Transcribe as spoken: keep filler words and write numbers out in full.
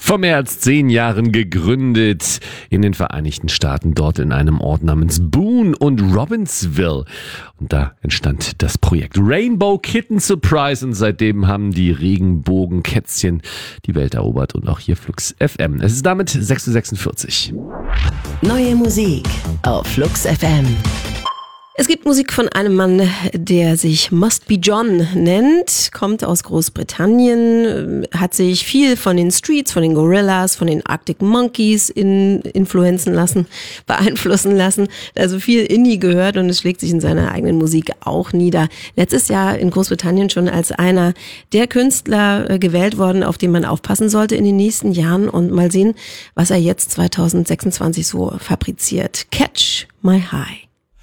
Vor mehr als zehn Jahren gegründet in den Vereinigten Staaten, dort in einem Ort namens Boone und Robbinsville. Und da entstand das Projekt Rainbow Kitten Surprise und seitdem haben die Regenbogenkätzchen die Welt erobert und auch hier Flux F M. Es ist damit sechs Uhr sechsundvierzig. Neue Musik auf Flux F M. Es gibt Musik von einem Mann, der sich Must Be John nennt, kommt aus Großbritannien, hat sich viel von den Streets, von den Gorillas, von den Arctic Monkeys in, influenzen lassen, beeinflussen lassen, also viel Indie gehört und es schlägt sich in seiner eigenen Musik auch nieder. Letztes Jahr in Großbritannien schon als einer der Künstler gewählt worden, auf den man aufpassen sollte in den nächsten Jahren und mal sehen, was er jetzt zwanzig sechsundzwanzig so fabriziert. Catch My High.